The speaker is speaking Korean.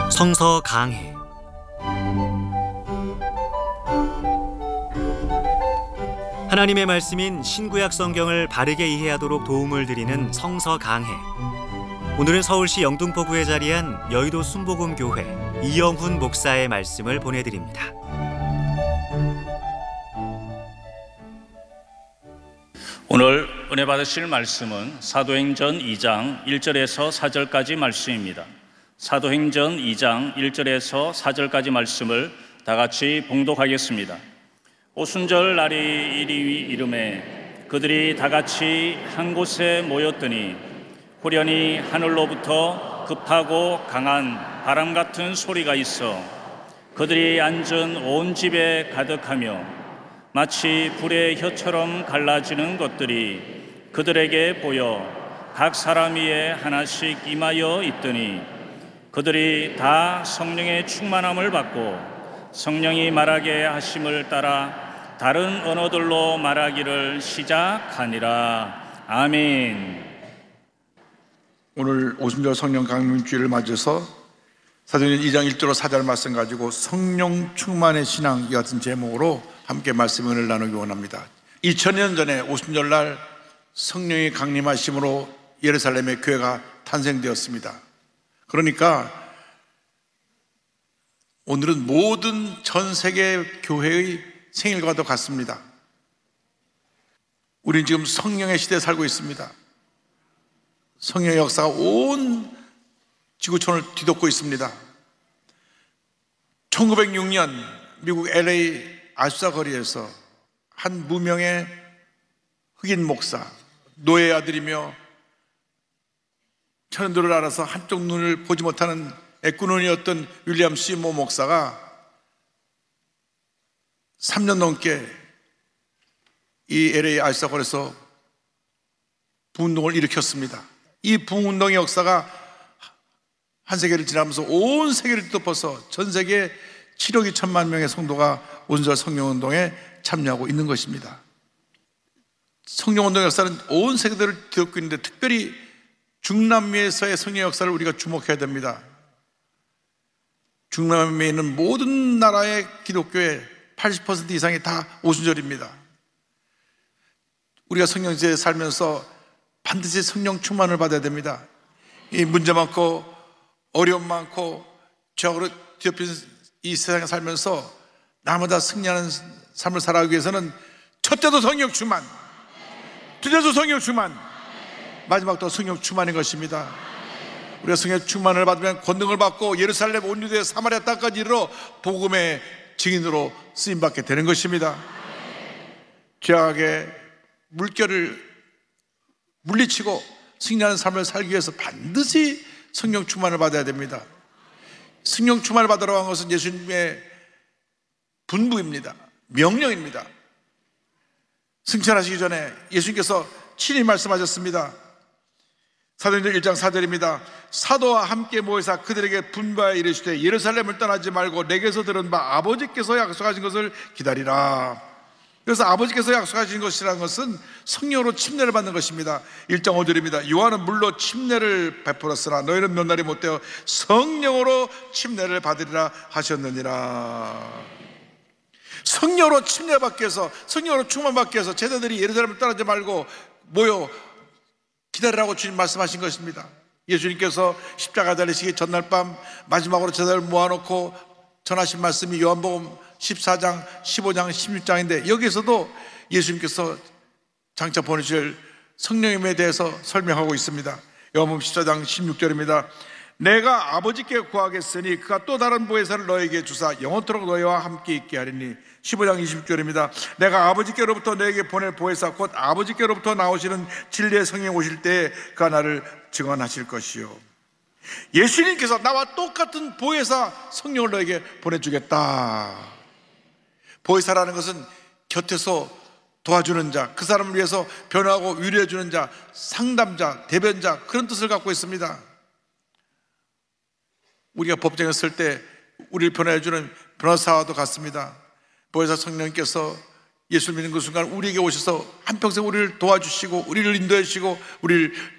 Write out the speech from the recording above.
성서 강해. 하나님의 말씀인 신구약 성경을 바르게 이해하도록 도움을 드리는 성서 강해. 오늘은 서울시 영등포구에 자리한 여의도 순복음교회 이영훈 목사의 말씀을 보내드립니다. 오늘 은혜 받으실 말씀은 사도행전 2장 1절에서 4절까지 말씀입니다. 사도행전 2장 1절에서 4절까지 말씀을 다 같이 봉독하겠습니다. 오순절 날이 이리 이름에 그들이 다 같이 한 곳에 모였더니 호련히 하늘로부터 급하고 강한 바람 같은 소리가 있어 그들이 앉은 온 집에 가득하며 마치 불의 혀처럼 갈라지는 것들이 그들에게 보여 각 사람 위에 하나씩 임하여 있더니 그들이 다 성령의 충만함을 받고 성령이 말하게 하심을 따라 다른 언어들로 말하기를 시작하니라. 아멘. 오늘 오순절 성령 강림주일을 맞아서 사도행전 2장 1절로 4절 말씀 가지고 성령 충만의 신앙 이 같은 제목으로 함께 말씀을 나누기 원합니다. 2000년 전에 오순절 날 성령이 강림하심으로 예루살렘의 교회가 탄생되었습니다. 그러니까 오늘은 모든 전 세계 교회의 생일과도 같습니다. 우리는 지금 성령의 시대에 살고 있습니다. 성령의 역사가 온 지구촌을 뒤덮고 있습니다. 1906년 미국 LA 아수사 거리에서 한 무명의 흑인 목사, 노예의 아들이며 천연도를 알아서 한쪽 눈을 보지 못하는 애꾸눈이었던 윌리엄 시모 목사가 3년 넘게 이 LA 아수사 거리에서 부운동을 일으켰습니다. 이 부운동의 역사가 한 세계를 지나면서 온 세계를 뒤덮어서 전 세계 7억 2천만 명의 성도가 오순절 성령운동에 참여하고 있는 것입니다. 성령운동 역사는 온 세계들을 뒤덮고 있는데 특별히 중남미에서의 성령 역사를 우리가 주목해야 됩니다. 중남미에 있는 모든 나라의 기독교의 80% 이상이 다 오순절입니다. 우리가 성령제에 살면서 반드시 성령 충만을 받아야 됩니다. 이 문제 많고 어려움 많고 죄악으로 뒤덮인 이 세상에 살면서 나마다 승리하는 삶을 살아가기 위해서는 첫째도 성령 충만, 둘째도 성령 충만, 마지막도 성령 충만인 것입니다. 우리가 성령 충만을 받으면 권능을 받고 예루살렘 온 유대 사마리아 땅까지 이르러 복음의 증인으로 쓰임받게 되는 것입니다. 죄악의 물결을 물리치고 승리하는 삶을 살기 위해서 반드시 성령 충만을 받아야 됩니다. 성령 충만을 받으러 간 것은 예수님의 분부입니다. 명령입니다. 승천하시기 전에 예수님께서 친히 말씀하셨습니다. 사도행전 1장 4절입니다. 사도와 함께 모여서 그들에게 분부하여 이르시되 예루살렘을 떠나지 말고 내게서 들은 바 아버지께서 약속하신 것을 기다리라. 그래서 아버지께서 약속하신 것이라는 것은 성령으로 침례를 받는 것입니다. 1장 5절입니다. 요한은 물로 침례를 베풀었으나 너희는 몇 날이 못되어 성령으로 침례를 받으리라 하셨느니라. 성령으로 침례받기 위해서, 성령으로 충만받기 위해서 제자들이 예루살렘을 떠나지 말고 모여 기다리라고 주님 말씀하신 것입니다. 예수님께서 십자가 달리시기 전날 밤 마지막으로 제자들을 모아놓고 전하신 말씀이 요한복음 14장, 15장, 16장인데 여기에서도 예수님께서 장차 보내실 성령님에 대해서 설명하고 있습니다. 요한복음 14장 16절입니다. 내가 아버지께 구하겠으니 그가 또 다른 보혜사를 너에게 주사 영원토록 너희와 함께 있게 하리니. 15장 20절입니다. 내가 아버지께로부터 너에게 보낼 보혜사 곧 아버지께로부터 나오시는 진리의 성령 오실 때에 그가 나를 증언하실 것이요. 예수님께서 나와 똑같은 보혜사 성령을 너에게 보내주겠다. 보혜사라는 것은 곁에서 도와주는 자, 그 사람을 위해서 변화하고 위로해주는 자, 상담자, 대변자, 그런 뜻을 갖고 있습니다. 우리가 법정에 설 때 우리를 변화해주는 변호사와도 같습니다. 보혜사 성령님께서 예수 믿는 그 순간 우리에게 오셔서 한평생 우리를 도와주시고 우리를 인도해 주시고 우리를